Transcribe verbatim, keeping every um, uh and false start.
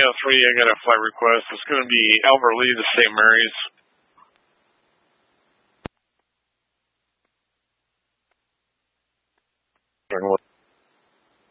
oh three, I got a flight request. It's going to be Albert Lee to Saint Mary's.